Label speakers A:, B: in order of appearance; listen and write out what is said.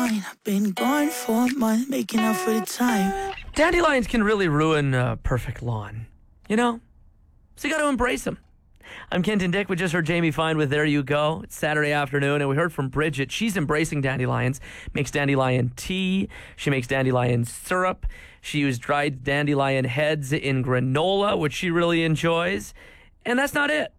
A: mine. I've been gone for a month, making up for the time.
B: Dandelions can really ruin a perfect lawn, you know? So you got to embrace them. I'm Kenton Dick. We just heard Jamie Fine with There You Go. It's Saturday afternoon, and we heard from Bridget. She's embracing dandelions, makes dandelion tea. She makes dandelion syrup. She used dried dandelion heads in granola, which she really enjoys. And that's not it.